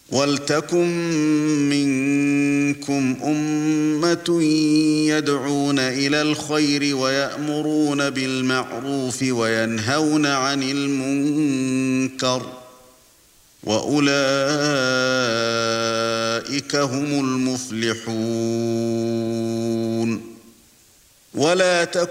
وَلْتَكُن مِّنكُمْ أُمَّةٌ يَدْعُونَ إِلَى الْخَيْرِ وَيَأْمُرُونَ بِالْمَعْرُوفِ وَيَنْهَوْنَ عَنِ الْمُنكَرِ ۚ وَأُولَئِكَ هُمُ الْمُفْلِحُونَ.